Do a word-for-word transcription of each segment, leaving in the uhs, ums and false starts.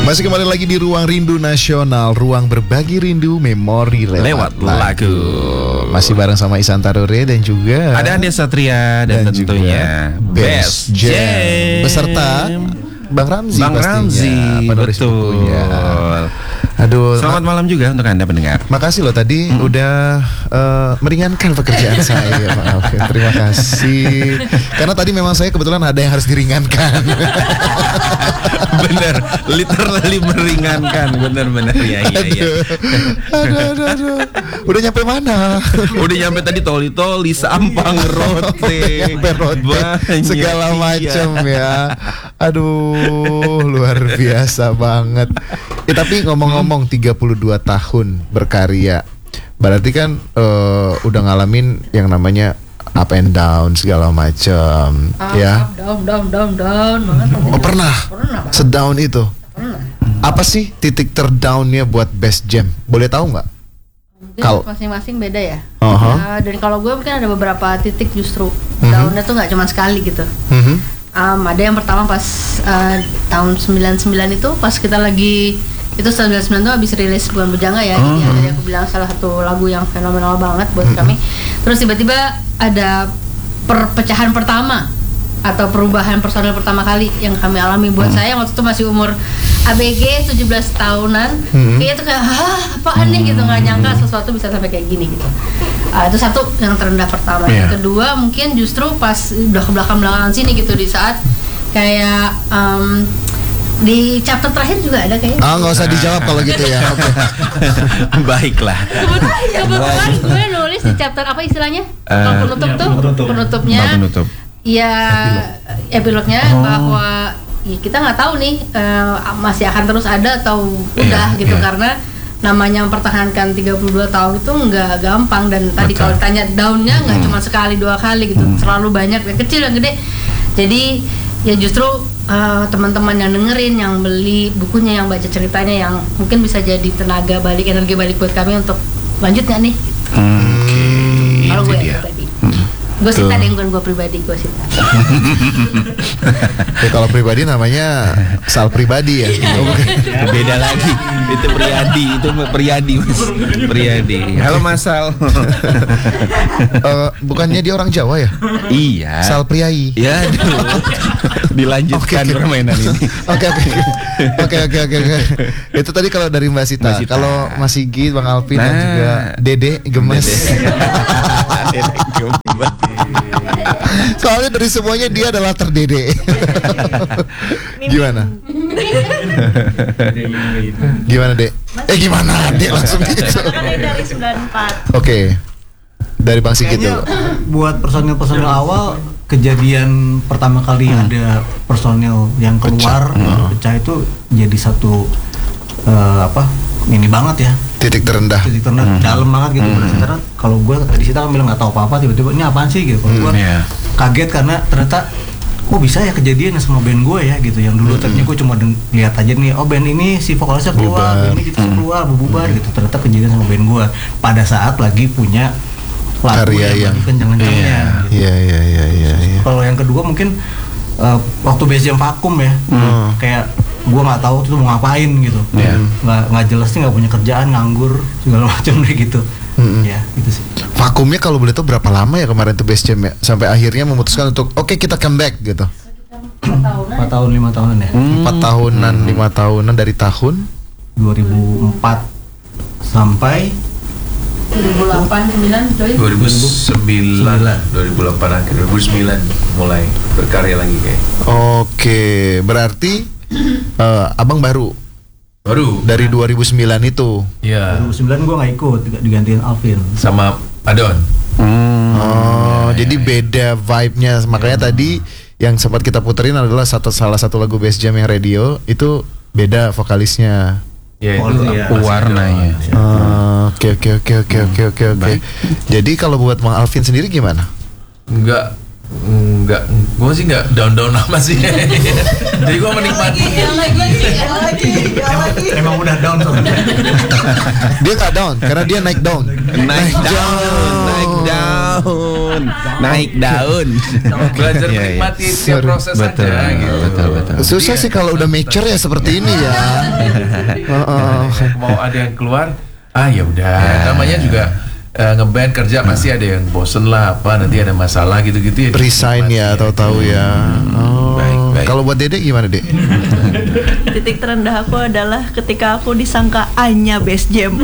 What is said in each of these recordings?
Masih kembali lagi di Ruang Rindu Nasional, ruang berbagi rindu memori lewat, lewat lagu. lagu. Masih bareng sama Ihsan Tarore dan juga ada Andes Satria dan, dan tentunya Best Jam. Jam Beserta Bang Ramzi Bang pastinya, Ramzi, penulis betul. bukunya. Aduh, selamat ma- malam juga untuk Anda pendengar. Makasih loh tadi hmm. udah uh, meringankan pekerjaan saya, maaf ya. Terima kasih. Karena tadi memang saya kebetulan ada yang harus diringankan. Bener, literally meringankan, bener-bener ya, ya, ya. Aduh, aduh, aduh. Udah nyampe mana? Udah nyampe tadi toli-toli, Sampang, Rote, nyampe Rote, segala macam ya. Aduh, luar biasa banget. Eh, tapi ngomong-ngomong tiga puluh dua tahun berkarya, berarti kan uh, udah ngalamin yang namanya up and down segala macam, uh, ya. Down, down, down, down. Oh pernah? Pernah. Sedown itu? Pernah. Apa sih titik terdownnya buat Best Jam? Boleh tahu nggak? Kalau masing-masing beda ya. Uh-huh. Uh, dan kalau gue mungkin ada beberapa titik justru uh-huh. downnya tuh nggak cuma sekali gitu. Uh-huh. Um, ada yang pertama pas uh, tahun sembilan puluh sembilan itu pas kita lagi itu sembilan puluh sembilan tuh habis rilis Bulan Bujangga ya. Uh-huh. Jadi tadi aku bilang salah satu lagu yang fenomenal banget buat uh-huh. kami. Terus tiba-tiba ada perpecahan pertama atau perubahan personil pertama kali yang kami alami buat uh-huh. saya waktu itu masih umur A B G tujuh belas tahunan. Uh-huh. Kayak itu kayak hah apaan nih gitu, nggak nyangka sesuatu bisa sampai kayak gini gitu. Uh, itu satu yang terendah pertama. Yeah. Yang kedua mungkin justru pas udah ke belakang-belakangan sini gitu di saat kayak um, di chapter terakhir juga ada kayaknya. Ah nggak usah dijawab kalau gitu ya. Okay. Baiklah. Kebetulan ya kebetulan gue nulis di chapter apa istilahnya? Uh, kalau penutup ya, tuh penutup. penutupnya. Penutup. Ya epilognya oh. bahwa ya, kita nggak tahu nih uh, masih akan terus ada atau udah yeah, gitu yeah. karena namanya mempertahankan tiga puluh dua tahun itu nggak gampang dan tadi kalau ditanya downnya nggak hmm. cuma sekali dua kali gitu, hmm. selalu banyak, yang kecil yang gede. Jadi ya justru uh, teman-teman yang dengerin, yang beli bukunya, yang baca ceritanya, yang mungkin bisa jadi tenaga balik, energi balik buat kami untuk lanjut nggak nih? Hmm, okay. Kalau gue ya tadi. Gue sih tadi bukan gue pribadi, gue sih. Ya, kalau pribadi namanya Sal pribadi ya. Beda lagi. Itu Priyadi, itu Priyadi, Mas. Priyadi. Halo Mas Sal. uh, bukannya dia orang Jawa ya? Iya. Sal Priai. Ya, dilanjutkan okay, permainan ini. Oke oke. Oke oke oke oke. Itu tadi kalau dari Mbak Sita. Sita. Kalau Mas Sigit, Bang Alvin nah, dan juga Dede Gemes. Dede. Dede Gemes. Soalnya dari semuanya dia adalah terdede. Gimana? Gimana Dek? Eh gimana Dek langsung gitu? Dari sembilan puluh empat. Oke. Dari Bang Sigit dulu. Buat personil-personil awal, kejadian pertama kali hmm. ada personil yang keluar pecah, hmm. pecah itu jadi satu uh, apa? Ini banget ya. Titik terendah. Titik terendah hmm. dalam banget gitu. Hmm. Karena kalau gue tadi Sita kan bilang nggak tahu apa-apa, tiba-tiba ini apaan sih gitu. Kalau hmm, gue yeah. kaget karena ternyata kok bisa ya kejadian sama band gue ya gitu. Yang dulu hmm. tadinya gue cuma lihat aja nih, oh band ini si vokalisnya keluar, band ini gitu hmm. keluar, bubar hmm. gitu. Ternyata kejadian sama band gue pada saat lagi punya lagu karya yang kenceng-kencengnya. Iya iya iya iya. Kalau yang kedua mungkin uh, waktu Best Jam vakum ya, hmm. kayak gue nggak tahu tuh mau ngapain gitu, yeah. nggak nggak jelas sih, nggak punya kerjaan, nganggur segala macam deh gitu, mm-hmm. ya gitu sih. Vakumnya kalau boleh tahu berapa lama ya kemarin tuh Best Jam ya, sampai akhirnya memutuskan untuk oke okay, kita comeback gitu. Empat tahun lima tahunan ya. Empat hmm. tahunan lima tahunan dari tahun dua ribu empat sampai dua ribu delapan sembilan coy. dua ribu sembilan dua ribu delapan akhir dua ribu sembilan mulai berkarya lagi kayak. Oke, berarti Uh, abang baru baru dari dua ribu sembilan itu. Iya. dua ribu sembilan gue nggak ikut, digantiin Alvin sama Adon. Hmm. Oh, ya, jadi ya, beda vibe-nya. Makanya ya. Tadi yang sempat kita puterin adalah satu salah satu lagu Best Jam yang radio itu beda vokalisnya. Ya, itu ya, warnanya. Oke oke oke oke oke oke oke. Jadi kalau buat Bang Alvin sendiri gimana? Enggak Enggak, gue sih enggak down-down amat sih. Jadi gue menikmati. Emang udah down soalnya. Dia nggak down, karena dia naik down. Naik down, naik down. daun, naik daun. Belajar Iya, iya. menikmati tiap proses Betul, aja gitu. betul, betul. Susah sih kalau udah mature ya seperti ini ya. Heeh. Mau ada yang keluar, ah ya udah. Namanya juga eh, ngeband kerja pasti ada yang bosen lah apa, nanti ada masalah gitu-gitu ya. Resign ya, tahu-tahu ya. Oh. Baik, baik. Kalau buat Dede gimana, Dek? Titik terendah aku adalah ketika aku disangka Anya Best Jam.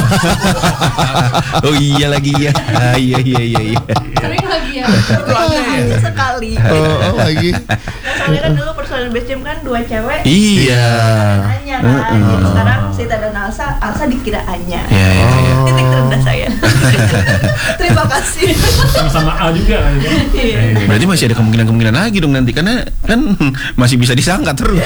Oh iya lagi ya. Ah, iya iya iya iya. Sering lagi ya. Sekali. Oh, oh lagi. Soalnya kan dulu personil Best Jam kan dua cewek. Iya. Anya kan. Gitu. Sekarang Sita dan Alsa, Alsa dikira Anya. Iya iya iya. Titik terendah saya. Terima kasih. Sama A juga kan. Iya. Berarti masih ada kemungkinan-kemungkinan lagi dong nanti, karena kan masih bisa disangka terus.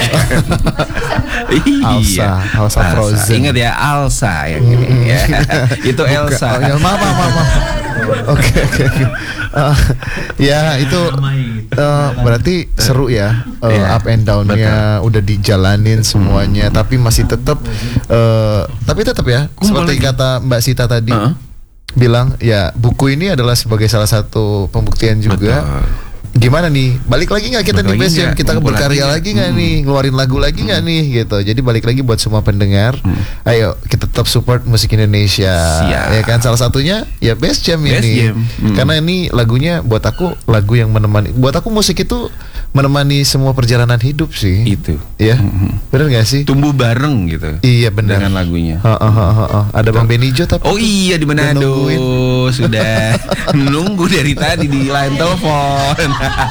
Alsa, Alsa Frozen. Ingat ya, Alsa yang ini ya. Itu Elsa. Oh, ya, maaf, maaf, maaf, maaf. Oke, oke, oke. Eh, Ya itu eh, berarti seru ya, eh, Iya, up and down-nya udah dijalanin semuanya, tapi masih tetap, eh, tapi tetap ya, Kumpul seperti lagi. kata Mbak Sita tadi, Heeh. bilang ya buku ini adalah sebagai salah satu pembuktian juga. Betul. Gimana nih, balik lagi nggak kita Balik di lagi Best Jam, nggak? kita Ngumpul berkarya lagi lagi nggak? nggak nih, ngeluarin lagu lagi nggak nih gitu. Jadi balik lagi buat semua pendengar, ayo kita tetap support musik Indonesia. Siap. Ya kan, salah satunya ya Best Jam Best ini. Jam. Hmm. Karena ini lagunya buat aku lagu yang menemani, buat aku musik itu menemani semua perjalanan hidup sih. Itu. Ya, Mhm. bener nggak sih? Tumbuh bareng gitu. Iya benar. Dengan lagunya. Ha, ha, ha, ha, ha. Ada Bang Benijo tapi Oh iya di Udah Manado nungguin. sudah menunggu dari tadi di line telepon.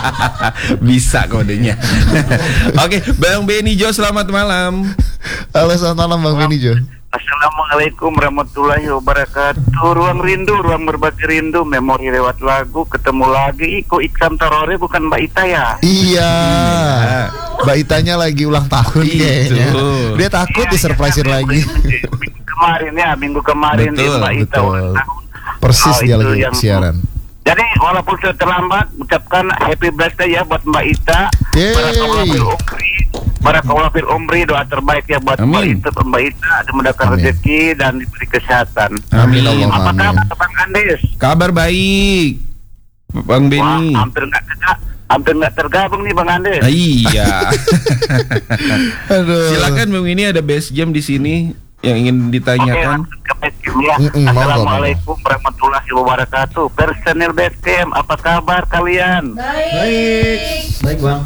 Bisa kodenya. Oke, Bang Benijo selamat malam. Halo, selamat malam Bang Benijo. Assalamualaikum warahmatullahi wabarakatuh. Ruang rindu, ruang berbagi rindu, memori lewat lagu, ketemu lagi. Iko Iksan Tarore bukan Mbak Ita ya? Iya. Mbak Itanya lagi ulang tahun Itu. kayaknya. Dia takut disurprisein lagi. Minggu kemarin ya, minggu kemarin Betul, di Mbak Ita betul. ulang tahun. Persis Oh, dia itu lagi yang- siaran. Jadi walaupun sudah terlambat, ucapkan happy birthday ya buat Mbak Ita. Yeay. Barakallahu fil umri, barakallahu fil umri, doa terbaik ya buat Mbak Amin. Ita, Mbak Ita dimudahkan Amin. rezeki dan diberi kesehatan. Amin. Apa Amin. kabar Bang Andes? Kabar baik, Bang Beni. Wah, hampir nggak terga- hampir nggak tergabung nih Bang Andes. Ah, iya. Aduh. Silakan Bang Beni, ada Best Jam di sini yang ingin Oke, ditanyakan. langsung ke Best Camp ya. Mm-mm, monggo, Assalamualaikum warahmatullahi wabarakatuh. Personil Best Camp, apa kabar kalian? Baik. Baik bang.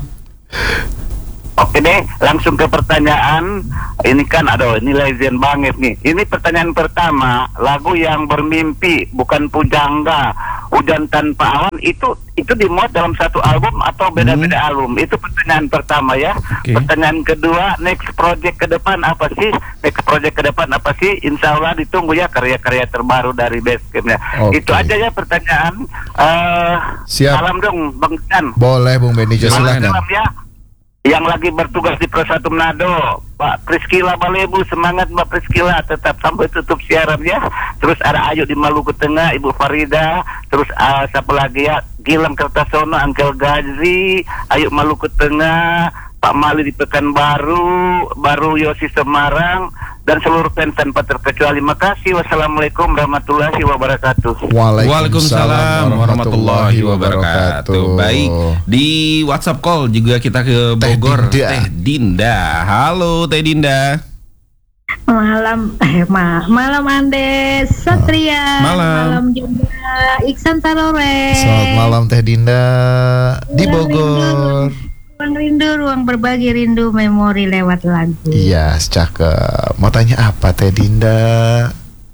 Oke deh, langsung ke pertanyaan. Ini kan aduh, ini legend banget nih. Ini pertanyaan pertama, lagu yang bermimpi bukan pujangga, hujan tanpa awan, itu itu dimuat dalam satu album atau beda-beda album? Itu pertanyaan pertama ya. Oke. Pertanyaan kedua, next project ke depan apa sih? Next project ke depan apa sih? Insya Allah ditunggu ya karya-karya terbaru dari Basecamp ya. Oke. Itu aja ya pertanyaan. Eh, Siap. Salam dong Bang Chan. Boleh Bung Benijo, silakan. Salam ya. Yang lagi bertugas di Pro satu Manado, Pak Priskila Balebu, semangat Mbak Priskila, tetap sampai tutup siaran ya. Terus ada Ayu di Maluku Tengah, Ibu Farida, terus uh, siapa lagi ya, Gilang Kertasono, Angkel Gazi, Ayu Maluku Tengah, Pak Mali di Pekanbaru, Baru Yosi Semarang, dan seluruh fans tanpa terkecuali. Makasih. Wassalamualaikum warahmatullahi wabarakatuh. Waalaikumsalam warahmatullahi wabarakatuh. Baik, di WhatsApp call juga kita ke Teh Bogor. Dinda. Teh Dinda. Halo Teh Dinda. Malam eh ma malam Andes Satria. Malam. juga Iksan Tarore. Selamat malam Teh Dinda di Bogor. Ruang rindu, ruang berbagi rindu, memori lewat lagu. Iya, cakep. Mau tanya apa Teh Dinda?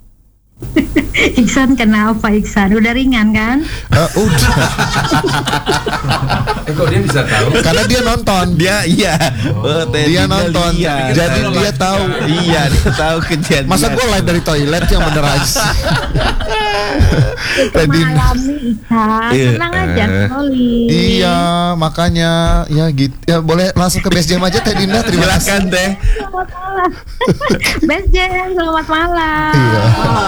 Iksan kenapa Iksan? Udah ringan kan? Eh, udah. Eh kok dia bisa tahu? Karena dia nonton. Dia iya. Oh, Teh Dia Dinda nonton. lihat. Jadi dia tahu. Iya, dia tahu kejadian. Masa gue live dari toilet yang bener aja. Itu Teh Dinda. mengalami Iksan. Iya. Tenang aja, Oli. Iya, makanya ya gitu. Ya boleh langsung ke Best Jam aja Teh Dinda. Terima kasih. Silakan Teh. Selamat malam. Best Jam, selamat malam. Iya.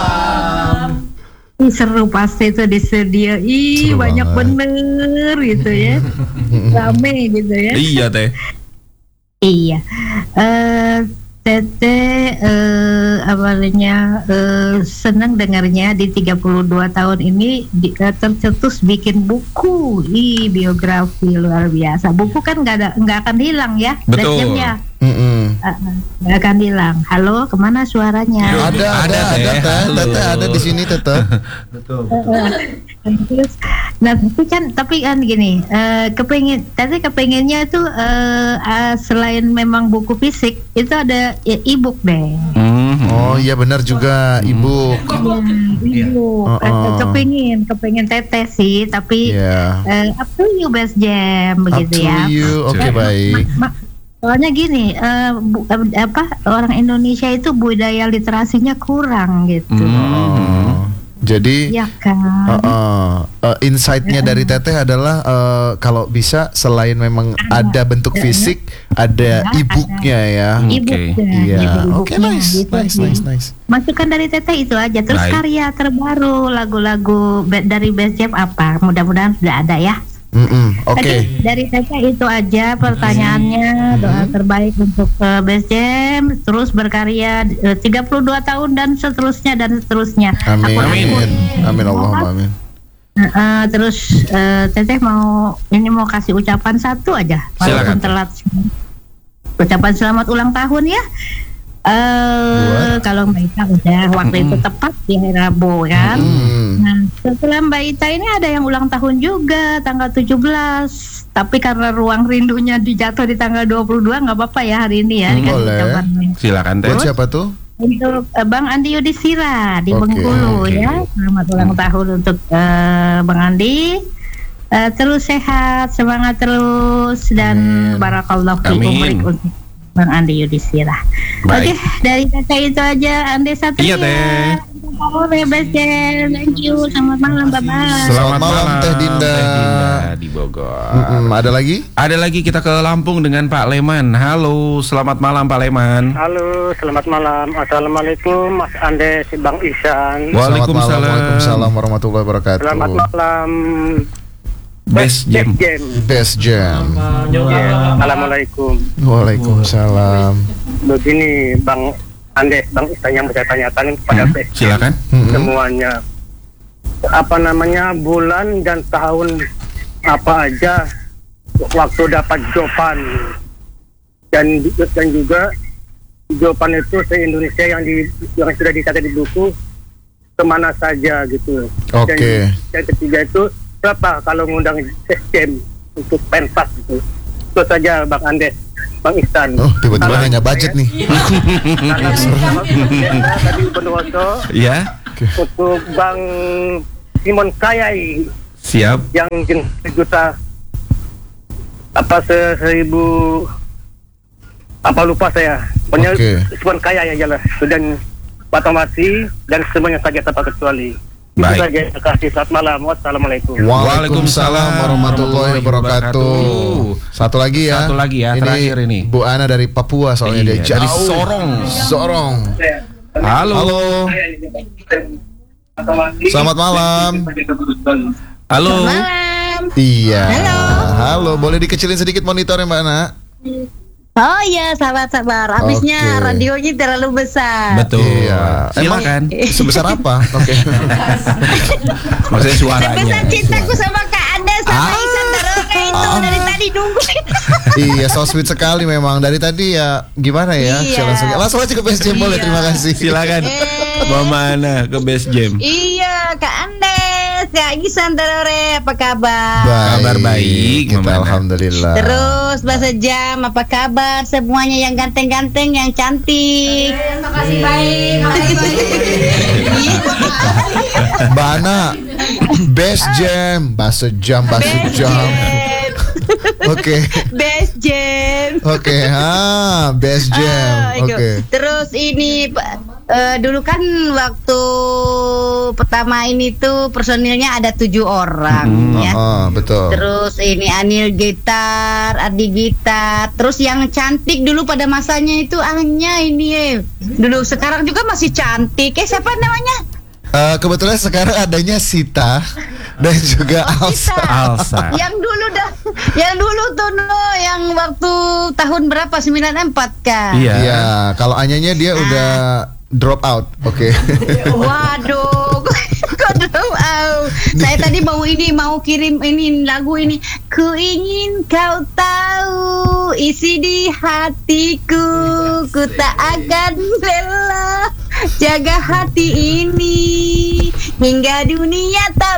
Ih, seru pasti itu di studio. Ih, Seru banyak banget. bener gitu ya. Rame gitu ya. Iya Teh. Iya. Eh Teteh eh, awalnya eh, senang dengarnya di tiga puluh dua tahun ini di, eh, tercetus bikin buku, ih biografi luar biasa. Buku kan nggak ada nggak akan hilang ya, Betul. ya. Mm-mm. Nggak akan hilang. Halo, kemana suaranya? Ada, ada, ada, ada, teteh ada di sini teteh. Betul. Terus, nah tapi kan tapi kan gini, eh, kepengen, tadi kepengennya itu eh, eh, selain memang buku fisik itu ada ya, e-book deh. Mhm. Oh iya benar juga ibu. Ibu, Oh, oh. kepengin, kepengin teteh sih, tapi Iya. eh, up to you Best Jam Up begitu to ya. you. Oke, baik. Ma- ma- soalnya gini, eh, bu- eh, apa orang Indonesia itu budaya literasinya kurang gitu. Oh. Jadi Ya kan. uh, uh, uh, insight-nya dari Teteh adalah uh, kalau bisa selain memang ada bentuk fisik, ada Ada, e-booknya ya. E-booknya, Iya. e-booknya, Oke, nice, gitu nice, sih. nice, nice. Masukan dari Teteh itu aja. Terus Baik. karya terbaru lagu-lagu be- dari Best Jam apa? Mudah-mudahan sudah ada ya. Mm-mm, Oke. Oke, dari Teteh itu aja pertanyaannya. Doa terbaik untuk uh, Best Jam, terus berkarya uh, tiga puluh dua tahun dan seterusnya dan seterusnya. Amin. Aku- Amin. Amin Allahumma amin. Uh, uh, terus uh, Teteh mau ini mau kasih ucapan satu aja, walaupun Silakan. telat. Ucapan selamat ulang tahun ya. Eh kalau Mbak Ita udah waktu itu tepat di hari Rabu kan. Hmm. Nah, setelah Mbak Ita ini ada yang ulang tahun juga tanggal tujuh belas. Tapi karena ruang rindunya dijatuh di tanggal dua puluh dua nggak apa-apa ya hari ini ya. Hmm, dikasih boleh. ucapannya. Silakan Teh. Buat siapa tuh? Untuk eh, Bang Andi Yudhistira di Oke, Bengkulu oke. ya. Selamat ulang tahun untuk eh, Bang Andi. Eh, terus sehat, semangat terus dan Amin. barakallahu fi Amin. umrik untuk Bang Andi Yudhistira. Oke, Baik. dari Teteh itu aja. Andi Satria. Iya, Teh. Sore Best Jam. Thank you. Selamat malam, bye-bye. Selamat malam, Teh Dinda. Teh Dinda di Bogor. Mm-mm, Ada lagi? Ada lagi kita ke Lampung dengan Pak Leman. Halo, selamat malam Pak Leman. Halo, selamat malam. Assalamualaikum, Mas Ande, si Bang Isan. Waalaikumsalam. Selamat malam. Waalaikumsalam warahmatullahi wabarakatuh. Selamat malam. Best Jam. Jam. Best Jam. Ya, Assalamualaikum. Waalaikumsalam. Begini, Bang Ande, Bang Isan yang saya tanyakan kepada Hmm, Best silakan. Mm-mm. semuanya. Apa namanya, bulan dan tahun apa aja waktu dapat jawaban, dan dan juga jawaban itu se-Indonesia yang di yang sudah dicatat di buku kemana saja gitu. Oke. Dan yang ketiga itu berapa kalau ngundang sistem untuk pentas gitu. Itu saja Bang Andes, Bang Ihsan. Oh, tiba-tiba Salam nanya budget saya. nih. Salam Bang tadi Bondowoso Ya, untuk Bang Simon Kayai siap. yang jenis juta apa se seribu apa lupa saya. Pokoknya Oke. Simon Kayai aja lah. Dan Batamasi dan semuanya saja tanpa kecuali. Itu Baik. saja. Terima kasih. Selamat malam. Wassalamualaikum. Waalaikumsalam warahmatullahi wabarakatuh. Satu lagi ya. Satu lagi ya, terakhir ini. Bu Ana dari Papua soalnya Iya, dia dari jauh. Sorong. Sorong. Halo. Halo. Selamat malam. Halo. Iya. Halo. Halo, boleh dikecilin sedikit monitornya Mbak Ana? Oh iya, sabar-sabar. Habisnya Oke. radionya terlalu besar. Betul. Iya. Silakan. Sebesar apa? Oke. Maksudnya suaranya. Sebesar cintaku sama Kak Anda sama Ah. Ihsan Taroke itu Ah. dari tadi nunggu. Iya, so sweet sekali memang. Dari tadi ya gimana ya? Iya. Saya Langsung, langsung aja ke Best Jam boleh. Iya. Terima kasih. Silakan. Eh. Mama Ana ke Best Jam. Iya, Kak Andes, Kak Ihsan Taroke, apa kabar? Kabar baik, Kita Mama Ana. alhamdulillah. Terus bahasa jam, apa kabar semuanya yang ganteng-ganteng, yang cantik? Makasih baik. Mbak Ana, Best Jam, bahasa jam, bahasa jam. Oke, Best Jam. oke, ha, Best Jam, Ah, itu. oke. Terus ini Pak, eh, dulu kan waktu pertama ini tuh personilnya ada tujuh orang ya. Oh, betul. Terus ini Anil gitar, Adi gitar. Terus yang cantik dulu pada masanya itu Anya ini eh. Dulu sekarang juga masih cantik. Eh siapa namanya? Eh, kebetulan sekarang adanya Sita dan juga Oh, Alsa. Sita. Alsa. Yang dulu dah Yang dulu tuh no, yang waktu tahun berapa? sembilan empat kan? Iya. Iya, kalau Anyanya dia udah drop out. Oke. Okay. Waduh, kok drop out? Saya tadi mau ini mau kirim ini lagu ini. Ku ingin kau tahu isi di hatiku, ku tak akan rela jaga hati ini hingga dunia tak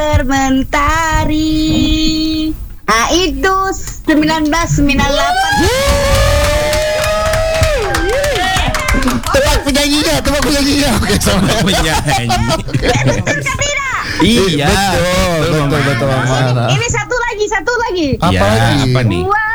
bermentari. Ah itu sembilan belas sembilan puluh delapan. Tebak penyanyinya, tebak penyanyinya. Oke, sama penyanyi. Iya, betul, betul, betul, betul. Ini satu lagi, satu lagi. Apa ya, lagi? Apa nih? Wow.